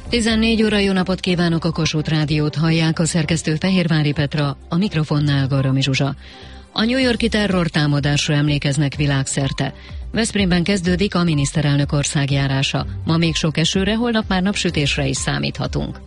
14 óra, jó napot kívánok, a Kossuth Rádiót hallják, a szerkesztő Fehérvári Petra, a mikrofonnál Garami Zsuzsa. A New York-i terrortámadásra emlékeznek világszerte. Veszprémben kezdődik a miniszterelnök országjárása. Ma még sok esőre, holnap már napsütésre is számíthatunk.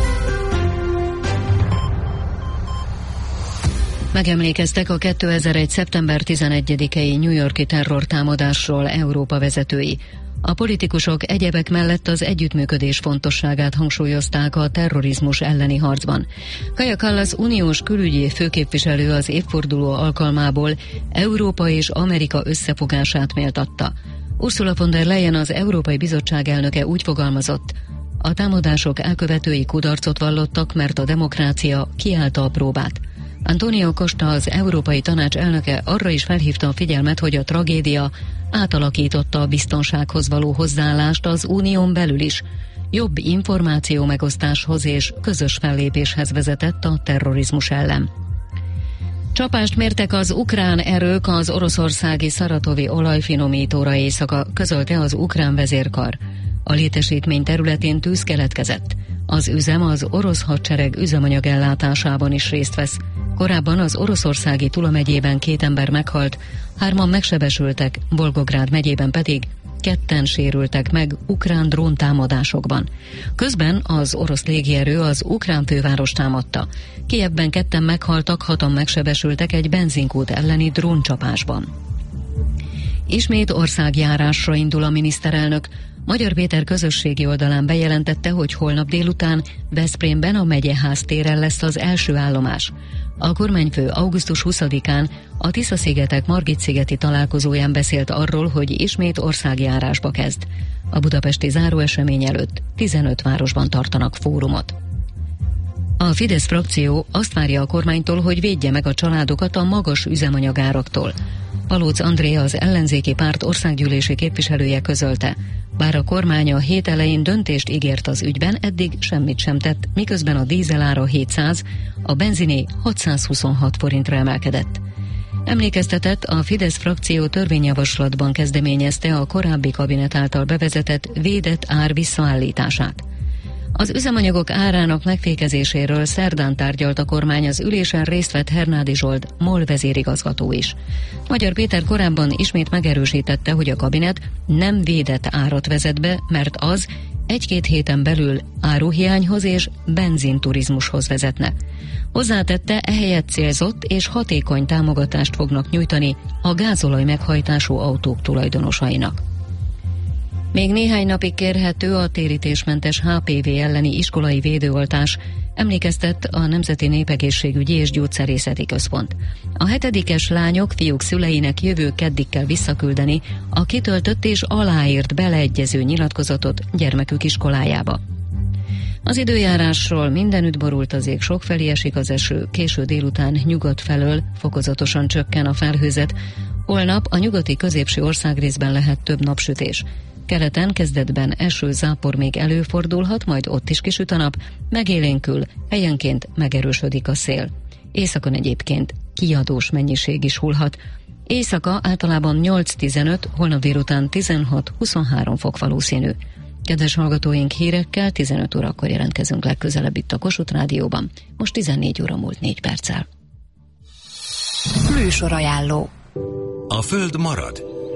Megemlékeztek a 2001. szeptember 11-i New York-i terrortámadásról Európa vezetői. A politikusok egyebek mellett az együttműködés fontosságát hangsúlyozták a terrorizmus elleni harcban. Kaja Kallas uniós külügyi főképviselő az évforduló alkalmából Európa és Amerika összefogását méltatta. Ursula von der Leyen, az Európai Bizottság elnöke úgy fogalmazott: a támadások elkövetői kudarcot vallottak, mert a demokrácia kiállta a próbát. Antonio Costa, az Európai Tanács elnöke arra is felhívta a figyelmet, hogy a tragédia átalakította a biztonsághoz való hozzáállást az unión belül is. Jobb információ megosztáshoz és közös fellépéshez vezetett a terrorizmus ellen. Csapást mértek az ukrán erők az oroszországi szaratovi olajfinomítóra éjszaka, közölte az ukrán vezérkar. A létesítmény területén tűz keletkezett. Az üzem az orosz hadsereg üzemanyagellátásában is részt vesz. Korábban az oroszországi Tula megyében 2 ember meghalt, 3-an megsebesültek, Volgográd megyében pedig 2 sérültek meg ukrán dróntámadásokban. Közben az orosz légierő az ukrán fővárost támadta. Kijevben 2 meghaltak, 6-an megsebesültek egy benzinkút elleni dróncsapásban. Ismét országjárásra indul a miniszterelnök. Magyar Péter közösségi oldalán bejelentette, hogy holnap délután Veszprémben a Megyeház téren lesz az első állomás. A kormányfő augusztus 20-án a Tisza-szigetek Margit-szigeti találkozóján beszélt arról, hogy ismét országjárásba kezd. A budapesti záróesemény előtt 15 városban tartanak fórumot. A Fidesz frakció azt várja a kormánytól, hogy védje meg a családokat a magas üzemanyagáraktól. Palóc Andrea, az ellenzéki párt országgyűlési képviselője közölte: bár a kormány a hét elején döntést ígért az ügyben, eddig semmit sem tett, miközben a dízelára 700, a benziné 626 forintra emelkedett. Emlékeztetett, a Fidesz frakció törvényjavaslatban kezdeményezte a korábbi kabinet által bevezetett védett ár visszaállítását. Az üzemanyagok árának megfékezéséről szerdán tárgyalt a kormány, az ülésen részt vett Hernádi Zsolt, MOL vezérigazgató is. Magyar Péter korábban ismét megerősítette, hogy a kabinet nem védett árat vezet be, mert az 1-2 héten belül áruhiányhoz és benzinturizmushoz vezetne. Hozzátette, ehelyett célzott és hatékony támogatást fognak nyújtani a gázolaj meghajtású autók tulajdonosainak. Még néhány napig kérhető a térítésmentes HPV elleni iskolai védőoltás, emlékeztett a Nemzeti Népegészségügyi és Gyógyszerészeti Központ. A 7-es lányok, fiúk szüleinek jövő keddig kell visszaküldeni a kitöltött és aláírt beleegyező nyilatkozatot gyermekük iskolájába. Az időjárásról: mindenütt borult az ég, sokfelé esik az eső, késő délután nyugat felől fokozatosan csökken a felhőzet. Holnap a nyugati középső országrészben lehet több napsütés. Keleten kezdetben eső, zápor még előfordulhat, majd ott is kisüt a nap, megélénkül, helyenként megerősödik a szél. Északon egyébként kiadós mennyiség is hullhat. Éjszaka általában 8-15, holnap délután 16-23 fok valószínű. Kedves hallgatóink, hírekkel 15 órakor jelentkezünk legközelebb itt a Kossuth Rádióban. Most 14 óra múlt 4 perccel. Műsor ajánló. A föld marad,